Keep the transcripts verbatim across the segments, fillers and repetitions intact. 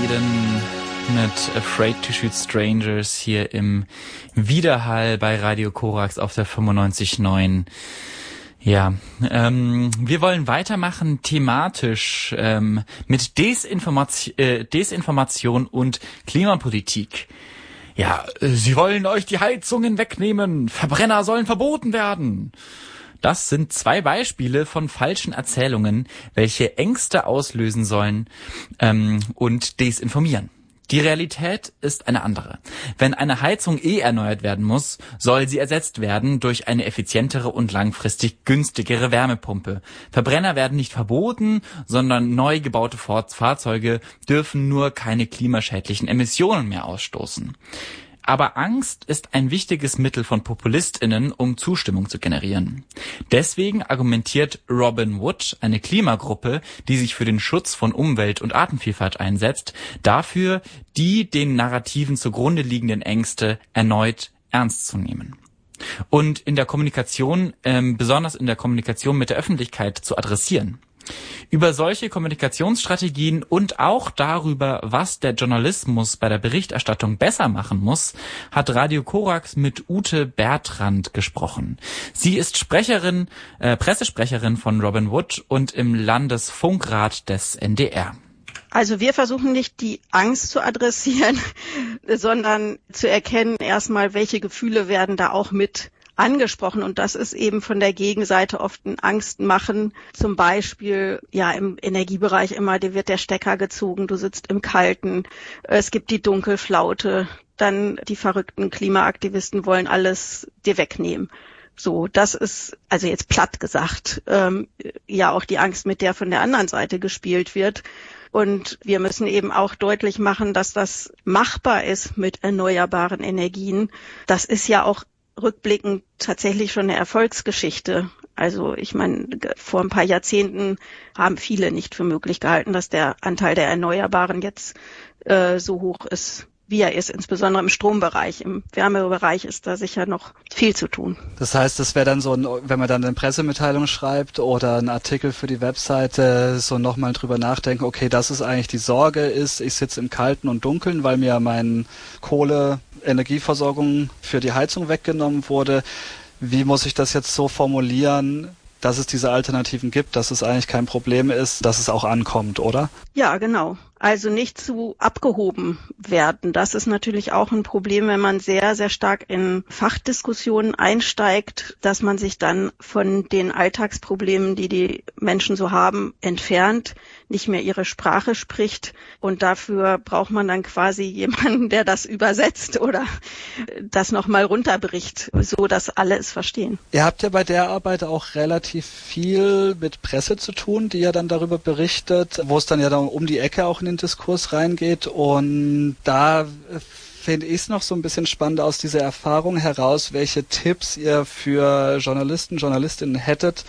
Maiden mit Afraid to Shoot Strangers hier im Widerhall bei Radio Korax auf der fünfundneunzig Komma neun. Ja, ähm, wir wollen weitermachen thematisch ähm, mit Desinformation, äh, Desinformation und Klimapolitik. Ja, sie wollen euch die Heizungen wegnehmen, Verbrenner sollen verboten werden. Das sind zwei Beispiele von falschen Erzählungen, welche Ängste auslösen sollen ähm, und desinformieren. Die Realität ist eine andere. Wenn eine Heizung eh erneuert werden muss, soll sie ersetzt werden durch eine effizientere und langfristig günstigere Wärmepumpe. Verbrenner werden nicht verboten, sondern neu gebaute Fahrzeuge dürfen nur keine klimaschädlichen Emissionen mehr ausstoßen. Aber Angst ist ein wichtiges Mittel von PopulistInnen, um Zustimmung zu generieren. Deswegen argumentiert Robin Wood, eine Klimagruppe, die sich für den Schutz von Umwelt und Artenvielfalt einsetzt, dafür, die den Narrativen zugrunde liegenden Ängste erneut ernst zu nehmen. Und in der Kommunikation, ähm, besonders in der Kommunikation mit der Öffentlichkeit zu adressieren. Über solche Kommunikationsstrategien und auch darüber, was der Journalismus bei der Berichterstattung besser machen muss, hat Radio Korax mit Ute Bertrand gesprochen. Sie ist Sprecherin, äh, Pressesprecherin von Robin Wood und im Landesfunkrat des N D R. Also wir versuchen nicht die Angst zu adressieren, sondern zu erkennen erstmal, welche Gefühle werden da auch mit angesprochen, und das ist eben von der Gegenseite oft ein Angstmachen. Zum Beispiel, ja, im Energiebereich immer, dir wird der Stecker gezogen, du sitzt im Kalten, es gibt die Dunkelflaute, dann die verrückten Klimaaktivisten wollen alles dir wegnehmen. So, das ist, also jetzt platt gesagt, ähm, ja auch die Angst, mit der von der anderen Seite gespielt wird. Und wir müssen eben auch deutlich machen, dass das machbar ist mit erneuerbaren Energien. Das ist ja auch rückblickend tatsächlich schon eine Erfolgsgeschichte. Also ich meine, vor ein paar Jahrzehnten haben viele nicht für möglich gehalten, dass der Anteil der Erneuerbaren jetzt äh, so hoch ist, wie er ist. Insbesondere im Strombereich. Im Wärmebereich ist da sicher noch viel zu tun. Das heißt, das wäre dann so, ein, wenn man dann eine Pressemitteilung schreibt oder einen Artikel für die Webseite, so nochmal drüber nachdenken, okay, das ist eigentlich die Sorge, ist, ich sitze im Kalten und Dunkeln, weil mir mein Kohle Energieversorgung für die Heizung weggenommen wurde. Wie muss ich das jetzt so formulieren, dass es diese Alternativen gibt, dass es eigentlich kein Problem ist, dass es auch ankommt, oder? Ja, genau. Also nicht zu abgehoben werden. Das ist natürlich auch ein Problem, wenn man sehr, sehr stark in Fachdiskussionen einsteigt, dass man sich dann von den Alltagsproblemen, die die Menschen so haben, entfernt, nicht mehr ihre Sprache spricht. Und dafür braucht man dann quasi jemanden, der das übersetzt oder das nochmal runterbricht, so dass alle es verstehen. Ihr habt ja bei der Arbeit auch relativ viel mit Presse zu tun, die ja dann darüber berichtet, wo es dann ja dann um die Ecke auch in den Diskurs reingeht, und da finde ich es noch so ein bisschen spannend aus dieser Erfahrung heraus, welche Tipps ihr für Journalisten, Journalistinnen hättet,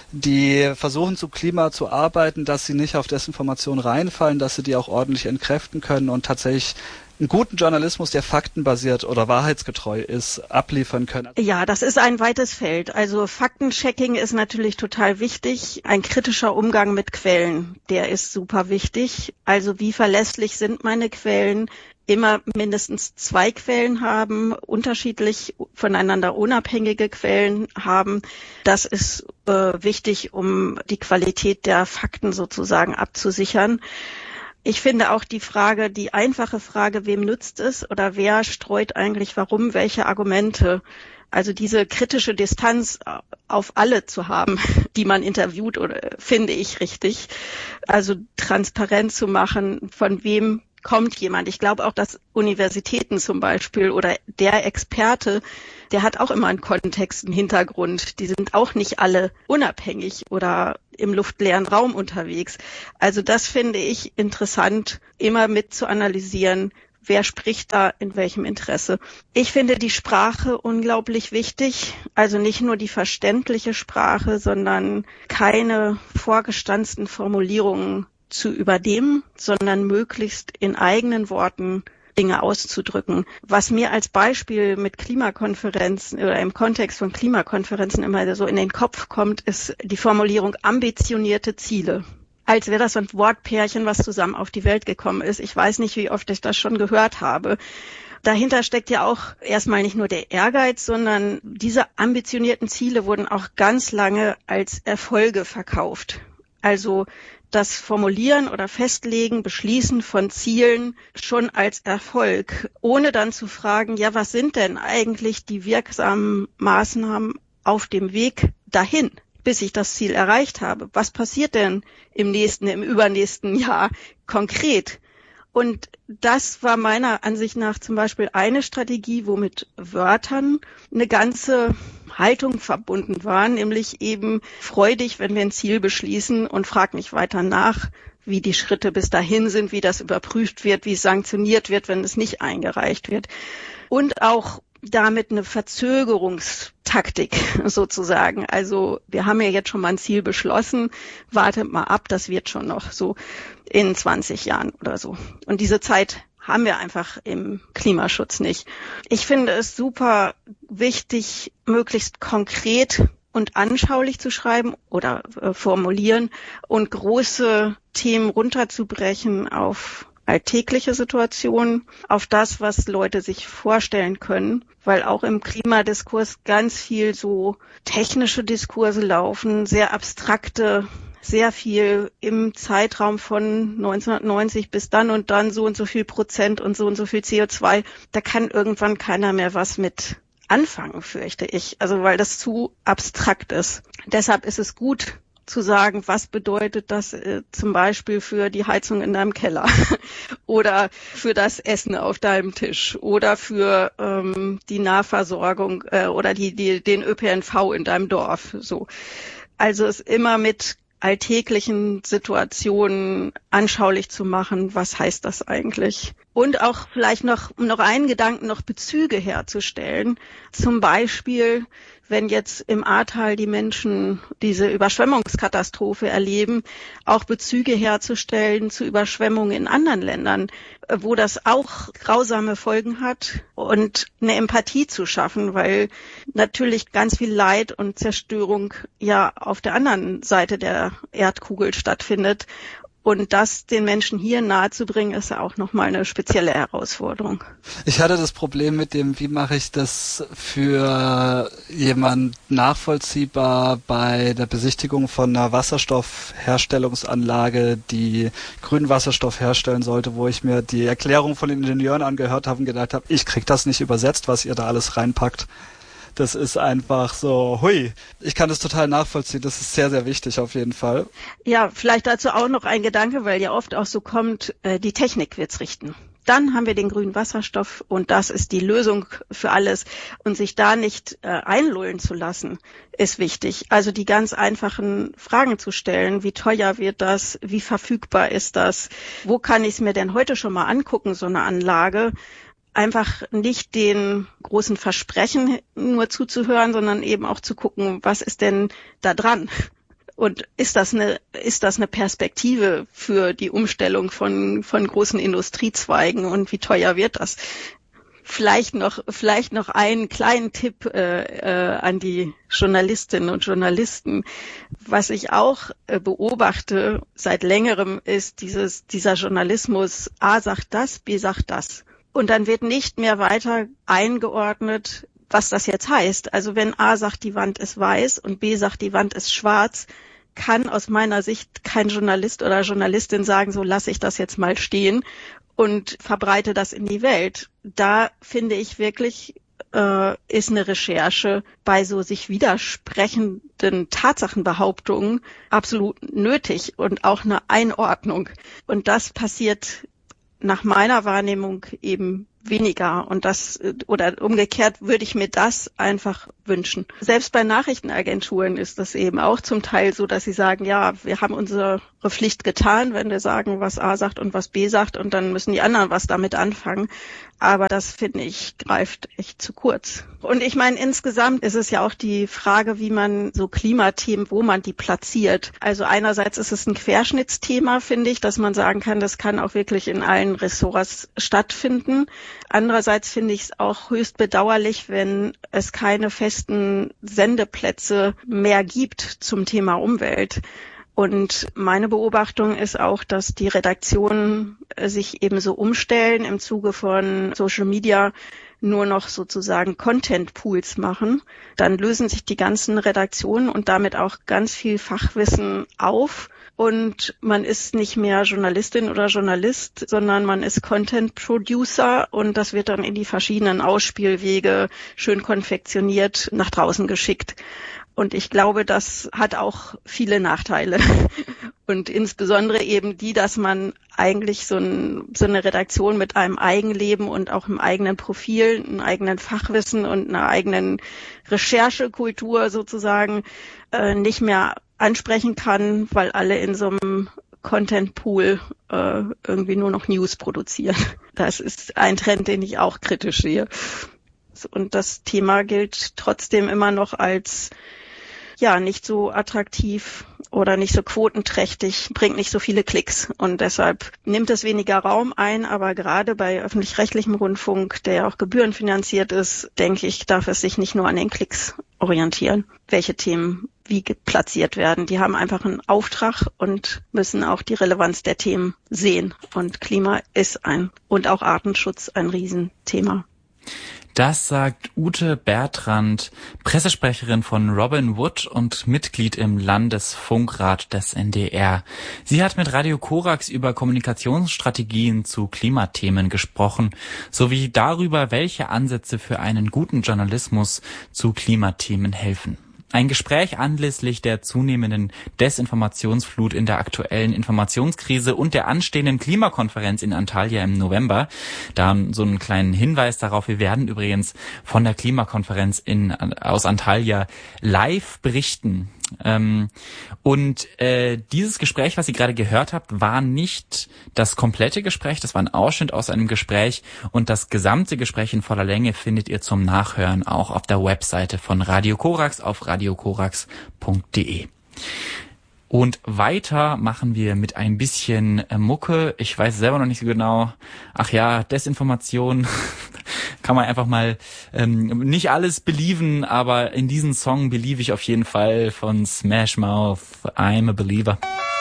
die versuchen zu Klima zu arbeiten, dass sie nicht auf Desinformation reinfallen, dass sie die auch ordentlich entkräften können und tatsächlich einen guten Journalismus, der faktenbasiert oder wahrheitsgetreu ist, abliefern können. Ja, das ist ein weites Feld. Also Faktenchecking ist natürlich total wichtig. Ein kritischer Umgang mit Quellen, der ist super wichtig. Also wie verlässlich sind meine Quellen? Immer mindestens zwei Quellen haben, unterschiedlich voneinander unabhängige Quellen haben. Das ist äh, wichtig, um die Qualität der Fakten sozusagen abzusichern. Ich finde auch die Frage, die einfache Frage, wem nützt es oder wer streut eigentlich warum welche Argumente, also diese kritische Distanz auf alle zu haben, die man interviewt, oder finde ich richtig. Also transparent zu machen, von wem kommt jemand. Ich glaube auch, dass Universitäten zum Beispiel oder der Experte, der hat auch immer einen Kontext, einen Hintergrund. Die sind auch nicht alle unabhängig oder im luftleeren Raum unterwegs. Also das finde ich interessant, immer mit zu analysieren, wer spricht da in welchem Interesse. Ich finde die Sprache unglaublich wichtig. Also nicht nur die verständliche Sprache, sondern keine vorgestanzten Formulierungen zu übernehmen, sondern möglichst in eigenen Worten Dinge auszudrücken. Was mir als Beispiel mit Klimakonferenzen oder im Kontext von Klimakonferenzen immer so in den Kopf kommt, ist die Formulierung ambitionierte Ziele. als wäre das so ein Wortpärchen, was zusammen auf die Welt gekommen ist. Ich weiß nicht, wie oft ich das schon gehört habe. Dahinter steckt ja auch erstmal nicht nur der Ehrgeiz, sondern diese ambitionierten Ziele wurden auch ganz lange als Erfolge verkauft. Also das Formulieren oder Festlegen, Beschließen von Zielen schon als Erfolg, ohne dann zu fragen, ja, was sind denn eigentlich die wirksamen Maßnahmen auf dem Weg dahin, bis ich das Ziel erreicht habe? Was passiert denn im nächsten, im übernächsten Jahr konkret? Und das war meiner Ansicht nach zum Beispiel eine Strategie, wo mit Wörtern eine ganze Haltung verbunden war, nämlich eben freudig, wenn wir ein Ziel beschließen und frag nicht weiter nach, wie die Schritte bis dahin sind, wie das überprüft wird, wie es sanktioniert wird, wenn es nicht eingereicht wird. Und auch damit eine Verzögerungstaktik sozusagen. Also wir haben ja jetzt schon mal ein Ziel beschlossen, wartet mal ab, das wird schon noch so in zwanzig Jahren oder so. Und diese Zeit haben wir einfach im Klimaschutz nicht. Ich finde es super wichtig, möglichst konkret und anschaulich zu schreiben oder äh, formulieren und große Themen runterzubrechen auf alltägliche Situationen, auf das, was Leute sich vorstellen können, weil auch im Klimadiskurs ganz viel so technische Diskurse laufen, sehr abstrakte, sehr viel im Zeitraum von neunzehnhundertneunzig bis dann und dann so und so viel Prozent und so und so viel C O zwei. Da kann irgendwann keiner mehr was mit anfangen, fürchte ich. Also weil das zu abstrakt ist. Deshalb ist es gut zu sagen, was bedeutet das äh, zum Beispiel für die Heizung in deinem Keller oder für das Essen auf deinem Tisch oder für ähm, die Nahversorgung äh, oder die, die, den Ö P N V in deinem Dorf. So, also es immer mit alltäglichen Situationen anschaulich zu machen, was heißt das eigentlich? Und auch vielleicht noch, um noch einen Gedanken, noch Bezüge herzustellen. Zum Beispiel, wenn jetzt im Ahrtal die Menschen diese Überschwemmungskatastrophe erleben, auch Bezüge herzustellen zu Überschwemmungen in anderen Ländern, wo das auch grausame Folgen hat und eine Empathie zu schaffen, weil natürlich ganz viel Leid und Zerstörung ja auf der anderen Seite der Erdkugel stattfindet. Und das den Menschen hier nahezubringen, ist ja auch nochmal eine spezielle Herausforderung. Ich hatte das Problem mit dem, wie mache ich das für jemand nachvollziehbar bei der Besichtigung von einer Wasserstoffherstellungsanlage, die grünen Wasserstoff herstellen sollte, wo ich mir die Erklärung von den Ingenieuren angehört habe und gedacht habe, ich krieg das nicht übersetzt, was ihr da alles reinpackt. Das ist einfach so, hui, ich kann das total nachvollziehen. Das ist sehr, sehr wichtig auf jeden Fall. Ja, vielleicht dazu auch noch ein Gedanke, weil ja oft auch so kommt, äh, die Technik wird's richten. Dann haben wir den grünen Wasserstoff und das ist die Lösung für alles. Und sich da nicht äh, einlullen zu lassen, ist wichtig. Also die ganz einfachen Fragen zu stellen. Wie teuer wird das? Wie verfügbar ist das? Wo kann ich es mir denn heute schon mal angucken, so eine Anlage? Einfach nicht den großen Versprechen nur zuzuhören, sondern eben auch zu gucken, was ist denn da dran? Und ist das eine, ist das eine Perspektive für die Umstellung von, von großen Industriezweigen und wie teuer wird das? Vielleicht noch, vielleicht noch einen kleinen Tipp äh, äh, an die Journalistinnen und Journalisten. Was ich auch äh, beobachte seit längerem ist dieses, dieser Journalismus, A sagt das, B sagt das. Und dann wird nicht mehr weiter eingeordnet, was das jetzt heißt. Also wenn A sagt, die Wand ist weiß und B sagt, die Wand ist schwarz, kann aus meiner Sicht kein Journalist oder Journalistin sagen, so lasse ich das jetzt mal stehen und verbreite das in die Welt. Da finde ich wirklich, äh, ist eine Recherche bei so sich widersprechenden Tatsachenbehauptungen absolut nötig und auch eine Einordnung. Und das passiert nach meiner Wahrnehmung eben weniger und das oder umgekehrt würde ich mir das einfach wünschen. Selbst bei Nachrichtenagenturen ist das eben auch zum Teil so, dass sie sagen, ja, wir haben unsere Pflicht getan, wenn wir sagen, was A sagt und was B sagt und dann müssen die anderen was damit anfangen. Aber das, finde ich, greift echt zu kurz. Und ich meine, insgesamt ist es ja auch die Frage, wie man so Klimathemen, wo man die platziert. Also einerseits ist es ein Querschnittsthema, finde ich, dass man sagen kann, das kann auch wirklich in allen Ressorts stattfinden. Andererseits finde ich es auch höchst bedauerlich, wenn es keine festen Sendeplätze mehr gibt zum Thema Umwelt. Und meine Beobachtung ist auch, dass die Redaktionen sich ebenso umstellen im Zuge von Social Media, nur noch sozusagen Content-Pools machen. Dann lösen sich die ganzen Redaktionen und damit auch ganz viel Fachwissen auf. Und man ist nicht mehr Journalistin oder Journalist, sondern man ist Content-Producer und das wird dann in die verschiedenen Ausspielwege schön konfektioniert nach draußen geschickt. Und ich glaube, das hat auch viele Nachteile. Und insbesondere eben die, dass man eigentlich so, ein, so eine Redaktion mit einem Eigenleben und auch einem eigenen Profil, einem eigenen Fachwissen und einer eigenen Recherchekultur sozusagen äh, nicht mehr ansprechen kann, weil alle in so einem Content-Pool äh, irgendwie nur noch News produzieren. Das ist ein Trend, den ich auch kritisch sehe. Und das Thema gilt trotzdem immer noch als ja nicht so attraktiv oder nicht so quotenträchtig, bringt nicht so viele Klicks. Und deshalb nimmt es weniger Raum ein. Aber gerade bei öffentlich-rechtlichem Rundfunk, der ja auch gebührenfinanziert ist, denke ich, darf es sich nicht nur an den Klicks orientieren, welche Themen wie platziert werden. Die haben einfach einen Auftrag und müssen auch die Relevanz der Themen sehen. Und Klima ist ein und auch Artenschutz ein Riesenthema. Das sagt Ute Bertrand, Pressesprecherin von Robin Wood und Mitglied im Landesfunkrat des N D R. Sie hat mit Radio Korax über Kommunikationsstrategien zu Klimathemen gesprochen, sowie darüber, welche Ansätze für einen guten Journalismus zu Klimathemen helfen. Ein Gespräch anlässlich der zunehmenden Desinformationsflut in der aktuellen Informationskrise und der anstehenden Klimakonferenz in Antalya im November. Da so einen kleinen Hinweis darauf, wir werden übrigens von der Klimakonferenz in, aus Antalya live berichten. Ähm, und äh, dieses Gespräch, was ihr gerade gehört habt, war nicht das komplette Gespräch, das war ein Ausschnitt aus einem Gespräch und das gesamte Gespräch in voller Länge findet ihr zum Nachhören auch auf der Webseite von Radio Korax auf radio korax punkt de. Und weiter machen wir mit ein bisschen äh, Mucke. Ich weiß selber noch nicht so genau. Ach ja, Desinformation kann man einfach mal ähm, nicht alles believen, aber in diesen Song believe ich auf jeden Fall von Smash Mouth, I'm a Believer.